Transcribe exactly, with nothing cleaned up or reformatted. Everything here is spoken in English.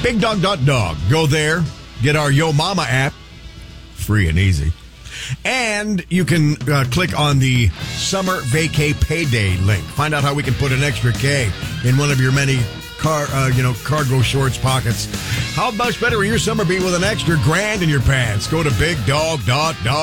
big dog dot dog. Go there, get our Yo Mama app, free and easy. And you can uh, click on the Summer Vacay Payday link. Find out how we can put an extra K in one of your many car, uh, you know, cargo shorts pockets. How much better will your summer be with an extra grand in your pants? Go to big dog dot dog.